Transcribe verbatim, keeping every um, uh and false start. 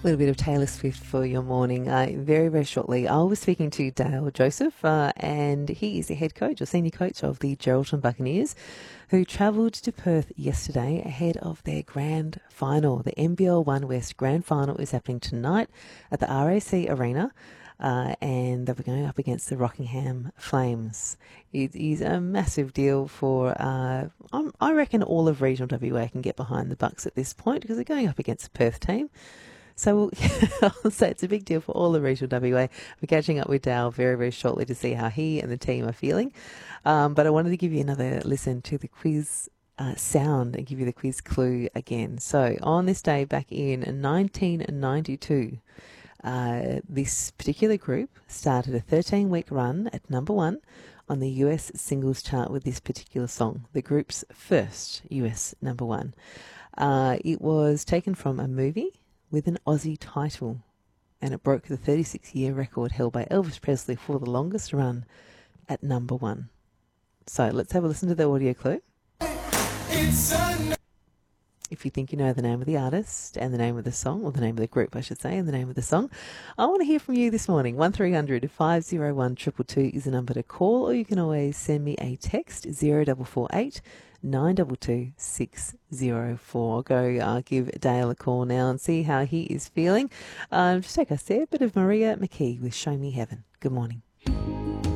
A little bit of Taylor Swift for your morning. Uh, very, very shortly, I was speaking to Dale Joseph, uh, and he is the head coach or senior coach of the Geraldton Buccaneers, who travelled to Perth yesterday ahead of their grand final. The N B L One West grand final is happening tonight at the R A C Arena. Uh, and they'll be going up against the Rockingham Flames. It is a massive deal for, uh, I'm, I reckon all of regional W A can get behind the Bucks at this point because they're going up against the Perth team. So we'll, I'll say it's a big deal for all the regional W A. We're catching up with Dale very, very shortly to see how he and the team are feeling. Um, but I wanted to give you another listen to the quiz uh, sound and give you the quiz clue again. So on this day back in nineteen ninety-two, Uh, this particular group started a thirteen-week run at number one on the U S singles chart with this particular song, the group's first U S number one. Uh, it was taken from a movie with an Aussie title, and it broke the thirty-six-year record held by Elvis Presley for the longest run at number one. So let's have a listen to the audio clue. It's a If you think you know the name of the artist and the name of the song, or the name of the group, I should say, and the name of the song, I want to hear from you this morning. one three hundred five oh one two two two is the number to call, or you can always send me a text, zero four four eight nine two two six zero four. Go uh, give Dale a call now and see how he is feeling. Um, just take us there, a bit of Maria McKee with Show Me Heaven. Good morning.